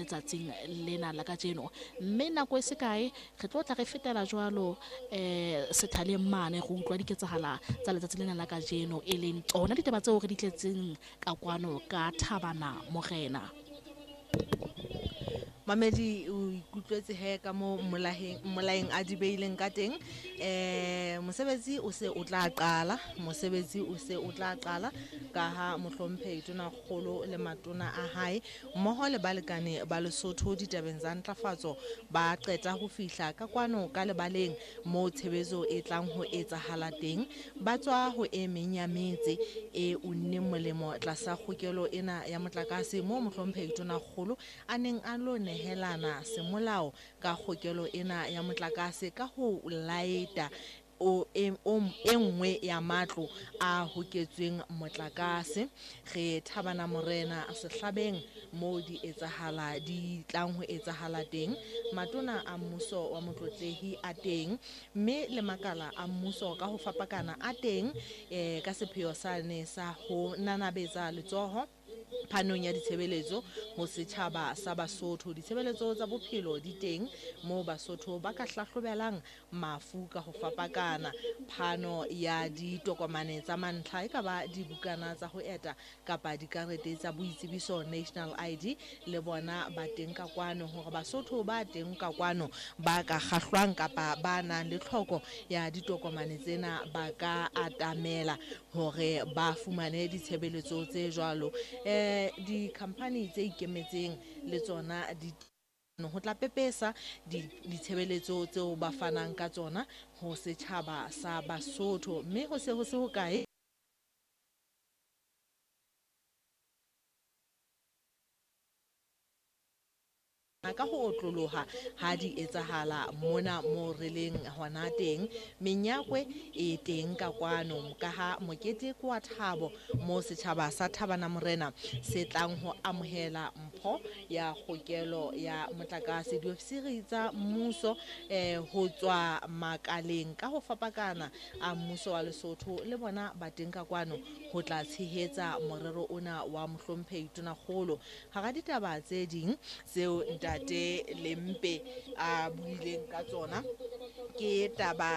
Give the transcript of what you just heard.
letsatsing lena la kajeno mme nako e se kae re tlo tla re fetela jwalo sethaleng mane go utlwa diketsahala tsa letsatsi lena la kajeno e leng tsona ditaba tseo re di tletseng ka kwano ka Thabana Morena. Mamedi o ikutlwetse he ka mo molaeng a di beileng ka teng mosebetsi o se o tla qala ka ha mohlomphehi tona kgolo le matona a hae mmoho le balekane ba Lesotho ditabeng tsa ntlafatso ba qeta ho fihla ka kwano ka lebaleng mo tshebetso e tlang ho etsahala teng ba tswa ho e meng ya metse e unneng molemo tlasa kgokelo ena ya motlakase mo mohlomphehi tona kgolo a neng a lo nehelana semolao ka kgokelo ena ya motlakase ka ho laeta e nngwe ya matlo a hoketsweng motlakase re Thabana Morena sehlabeng mo di tlang ho etsahala teng matona a mmuso wa motlotlehi a teng mme le makala a mmuso ka ho fapakana a teng ka sepheo sane sa ho nanabetsa letsoho phanong ya ditshebeletso ho setjhaba sa Basotho. Ditshebeletso tsa bophelo di teng moo Basotho ba ka hlahlobelang mafu ka ho fapakana phano ya ditokomane tsa mantlha e ka ba dibukana tsa ho eta kapa dikarete tsa boitsebiso national ID le bona ba teng ka kwano hore Basotho ba teng ka kwano ba ka kgahlwang kapa ba nang le tlhoko ya ditokomane tsena ba ka atamela hore ba fumane ditshebeletso tse jwalo di-company tse ikemetseng le tsona ho tla pepesa ditshebeletso tseo ba fanang ka tsona ho setjhaba sa Basotho mme ho se ho kae ka ho otloloha ha di etsahala mona mo re leng hona teng menyakwe e teng ka kwano ka ha mokete kwa Thabo mo setjhaba sa Thabana Morena se tlang ho amohela mpho ya kgokelo ya motlakase diofisiri tsa mmuso ho tswa makaleng ka ho fapakana a mmuso wa Lesotho le bona ba teng ka kwano ho tla tshehetsa morero ona wa mohlomphehi tona kgolo ha ditaba tse ding tseo Ntate Lempe a buileng ka tsona ke taba